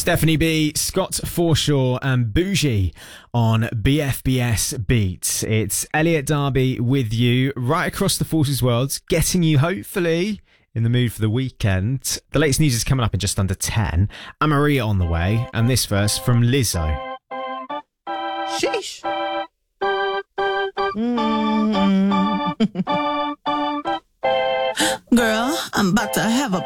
Stephanie B, Scott Forshaw and Bougie on BFBS Beats. It's Elliot Darby with you right across the Forces world, getting you hopefully in the mood for the weekend. The latest news is coming up in just under 10. Amaria on the way, and this verse from Lizzo. Sheesh. Girl, I'm about to have a